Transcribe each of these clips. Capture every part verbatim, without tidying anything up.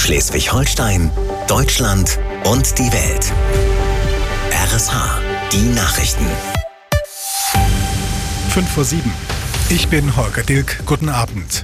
Schleswig-Holstein, Deutschland und die Welt. R S H, die Nachrichten. fünf vor sieben. Ich bin Holger Dilk. Guten Abend.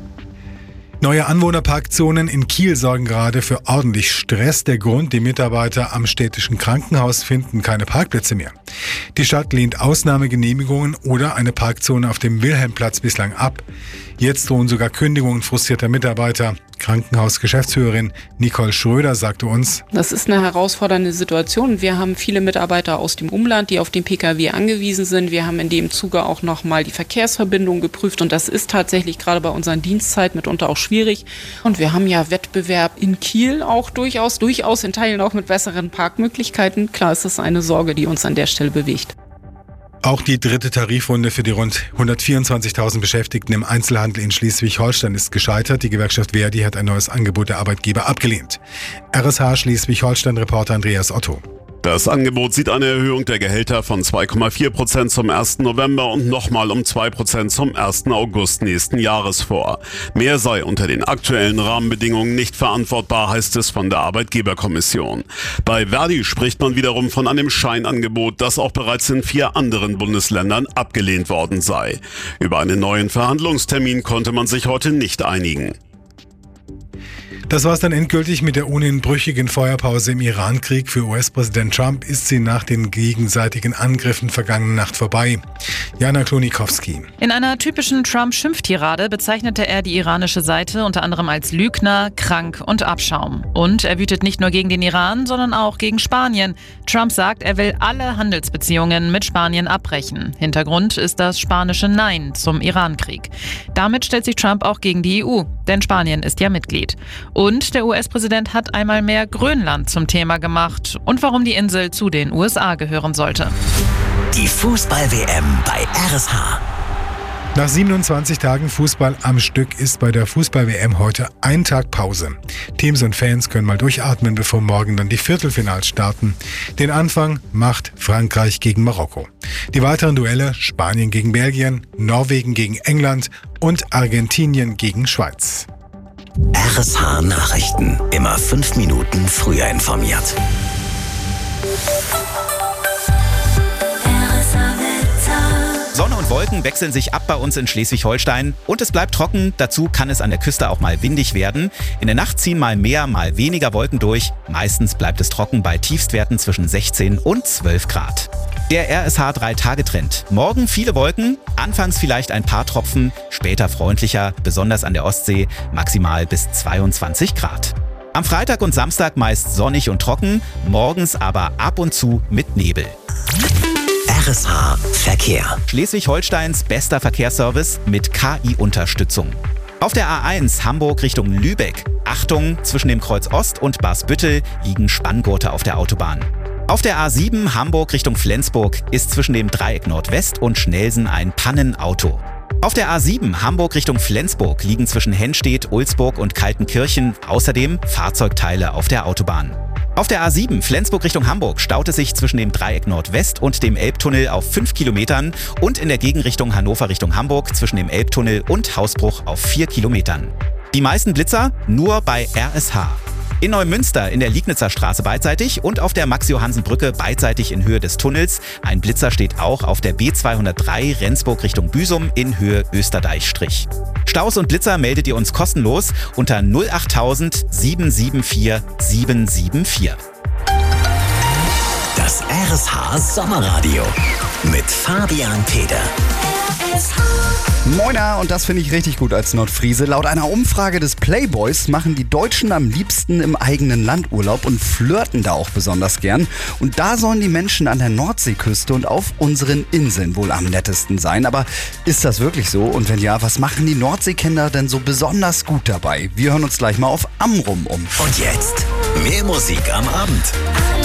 Neue Anwohnerparkzonen in Kiel sorgen gerade für ordentlich Stress. Der Grund, die Mitarbeiter am städtischen Krankenhaus finden keine Parkplätze mehr. Die Stadt lehnt Ausnahmegenehmigungen oder eine Parkzone auf dem Wilhelmplatz bislang ab. Jetzt drohen sogar Kündigungen frustrierter Mitarbeiter. Krankenhausgeschäftsführerin Nicole Schröder sagte uns: Das ist eine herausfordernde Situation. Wir haben viele Mitarbeiter aus dem Umland, die auf den Pkw angewiesen sind. Wir haben in dem Zuge auch nochmal die Verkehrsverbindung geprüft und das ist tatsächlich gerade bei unseren Dienstzeiten mitunter auch schwierig. Und wir haben ja Wettbewerb in Kiel auch durchaus, durchaus in Teilen auch mit besseren Parkmöglichkeiten. Klar ist das eine Sorge, die uns an der Stelle bewegt. Auch die dritte Tarifrunde für die rund hundertvierundzwanzigtausend Beschäftigten im Einzelhandel in Schleswig-Holstein ist gescheitert. Die Gewerkschaft Verdi hat ein neues Angebot der Arbeitgeber abgelehnt. R S H Schleswig-Holstein-Reporter Andreas Otto. Das Angebot sieht eine Erhöhung der Gehälter von zwei Komma vier Prozent zum ersten November und nochmal um zwei Prozent zum ersten August nächsten Jahres vor. Mehr sei unter den aktuellen Rahmenbedingungen nicht verantwortbar, heißt es von der Arbeitgeberkommission. Bei Verdi spricht man wiederum von einem Scheinangebot, das auch bereits in vier anderen Bundesländern abgelehnt worden sei. Über einen neuen Verhandlungstermin konnte man sich heute nicht einigen. Das war es dann endgültig mit der ohnehin brüchigen Feuerpause im Iran-Krieg. Für U S-Präsident Trump ist sie nach den gegenseitigen Angriffen vergangene Nacht vorbei. Jana Klonikowski. In einer typischen Trump-Schimpftirade bezeichnete er die iranische Seite unter anderem als Lügner, krank und Abschaum. Und er wütet nicht nur gegen den Iran, sondern auch gegen Spanien. Trump sagt, er will alle Handelsbeziehungen mit Spanien abbrechen. Hintergrund ist das spanische Nein zum Iran-Krieg. Damit stellt sich Trump auch gegen die E U, denn Spanien ist ja Mitglied. Und der U S-Präsident hat einmal mehr Grönland zum Thema gemacht und warum die Insel zu den U S A gehören sollte. Die Fußball-W M bei R S H. Nach siebenundzwanzig Tagen Fußball am Stück ist bei der Fußball-W M heute ein Tag Pause. Teams und Fans können mal durchatmen, bevor morgen dann die Viertelfinals starten. Den Anfang macht Frankreich gegen Marokko. Die weiteren Duelle: Spanien gegen Belgien, Norwegen gegen England und Argentinien gegen Schweiz. R S H Nachrichten. Immer fünf Minuten früher informiert. Sonne und Wolken wechseln sich ab bei uns in Schleswig-Holstein und es bleibt trocken. Dazu kann es an der Küste auch mal windig werden. In der Nacht ziehen mal mehr, mal weniger Wolken durch. Meistens bleibt es trocken bei Tiefstwerten zwischen sechzehn und zwölf Grad. Der R S H drei Tage Trend. Morgen viele Wolken, anfangs vielleicht ein paar Tropfen, später freundlicher, besonders an der Ostsee, maximal bis zweiundzwanzig Grad. Am Freitag und Samstag meist sonnig und trocken, morgens aber ab und zu mit Nebel. R S H Verkehr. Schleswig-Holsteins bester Verkehrsservice mit K I-Unterstützung. Auf der A eins Hamburg Richtung Lübeck. Achtung, zwischen dem Kreuz Ost und Barsbüttel liegen Spanngurte auf der Autobahn. Auf der A sieben Hamburg Richtung Flensburg ist zwischen dem Dreieck Nordwest und Schnelsen ein Pannenauto. Auf der A sieben Hamburg Richtung Flensburg liegen zwischen Hennstedt, Ulsburg und Kaltenkirchen außerdem Fahrzeugteile auf der Autobahn. Auf der A sieben Flensburg Richtung Hamburg staut es sich zwischen dem Dreieck Nordwest und dem Elbtunnel auf fünf Kilometern und in der Gegenrichtung Hannover Richtung Hamburg zwischen dem Elbtunnel und Hausbruch auf vier Kilometern. Die meisten Blitzer nur bei R S H. In Neumünster in der Liegnitzer Straße beidseitig und auf der Max-Johansen-Brücke beidseitig in Höhe des Tunnels. Ein Blitzer steht auch auf der B zweihundertdrei Rendsburg Richtung Büsum in Höhe Österdeich-Strich. Staus und Blitzer meldet ihr uns kostenlos unter null achttausend sieben sieben vier sieben sieben vier. Das R S H Sommerradio mit Fabian Peder. Moiner, und das finde ich richtig gut als Nordfriese. Laut einer Umfrage des Playboys machen die Deutschen am liebsten im eigenen Land Urlaub und flirten da auch besonders gern. Und da sollen die Menschen an der Nordseeküste und auf unseren Inseln wohl am nettesten sein. Aber ist das wirklich so? Und wenn ja, was machen die Nordseekinder denn so besonders gut dabei? Wir hören uns gleich mal auf Amrum um. Und jetzt mehr Musik am Abend.